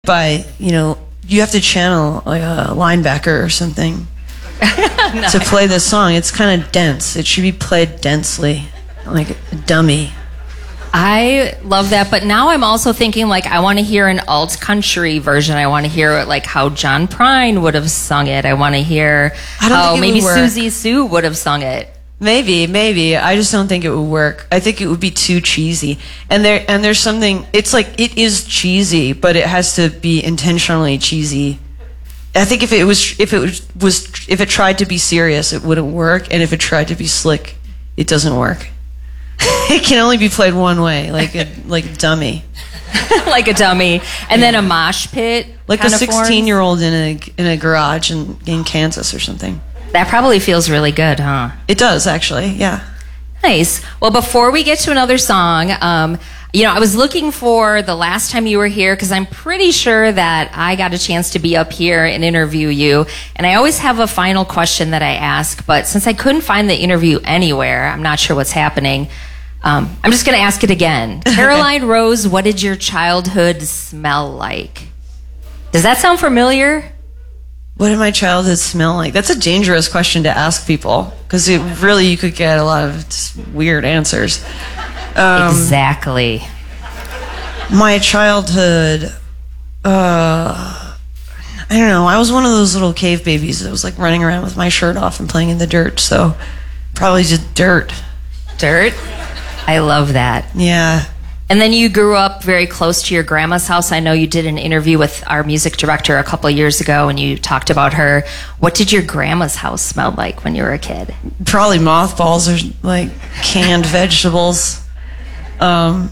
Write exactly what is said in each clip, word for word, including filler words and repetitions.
by, you know, you have to channel like a linebacker or something nice. to play this song. It's kind of dense. It should be played densely, like a dummy. I love that, but now I'm also thinking, like, I want to hear an alt country version. I want to hear, like, how John Prine would have sung it. I want to hear how maybe Susie Sue would have sung it. Maybe, maybe. I just don't think it would work. I think it would be too cheesy. And there, and there's something. It's like it is cheesy, but it has to be intentionally cheesy. I think if it was, if it was, was if it tried to be serious, it wouldn't work. And if it tried to be slick, it doesn't work. It can only be played one way, like a like a dummy, like a dummy, and yeah. then a mosh pit, like a sixteen-year-old in a in a garage in in Kansas or something. That probably feels really good, huh? It does, actually. Yeah. Nice. Well, before we get to another song, um, you know, I was looking for the last time you were here because I'm pretty sure that I got a chance to be up here and interview you. And I always have a final question that I ask, but since I couldn't find the interview anywhere, I'm not sure what's happening. Um, I'm just going to ask it again. Caroline Rose, what did your childhood smell like? Does that sound familiar? What did my childhood smell like? That's a dangerous question to ask people because it really you could get a lot of just weird answers. Um, exactly. My childhood, uh, I don't know. I was one of those little cave babies that was like running around with my shirt off and playing in the dirt. So probably just dirt. Dirt? I love that. Yeah. And then you grew up very close to your grandma's house. I know you did an interview with our music director a couple of years ago and you talked about her. What did your grandma's house smell like when you were a kid? Probably mothballs or like canned vegetables. Um,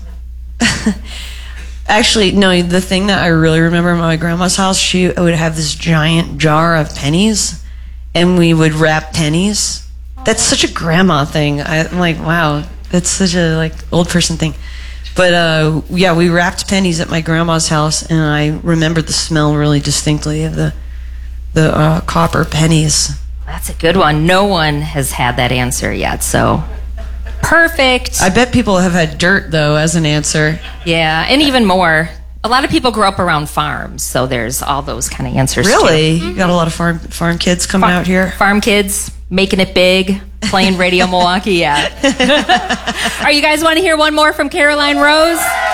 actually, no, the thing that I really remember in my grandma's house, she would have this giant jar of pennies and we would wrap pennies. That's such a grandma thing. I, I'm like, wow, that's such a like old person thing. But uh, yeah, we wrapped pennies at my grandma's house, and I remember the smell really distinctly of the the uh, copper pennies. That's a good one. No one has had that answer yet, so perfect. I bet people have had dirt though as an answer. Yeah, and even more. A lot of people grow up around farms, so there's all those kind of answers. Really, too. You got a lot of farm farm kids coming farm, out here. Farm kids making it big. Playing Radio Milwaukee, yeah. Are you guys want to hear one more from Caroline Rose?